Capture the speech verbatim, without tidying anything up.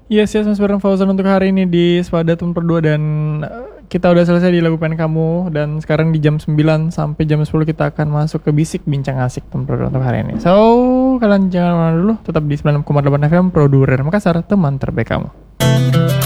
Yes, yes, Mas Bareng Fauzan untuk hari ini di Spada Tumpur dua dan eh, kita udah selesai di lagu pengen kamu dan sekarang di jam sembilan sampai jam sepuluh kita akan masuk ke Bisik Bincang Asik Tumpur dua untuk hari ini. So, kalian jangan mana dulu, tetap di sembilan puluh enam koma delapan F M Produrer Makassar, teman terbaik kamu.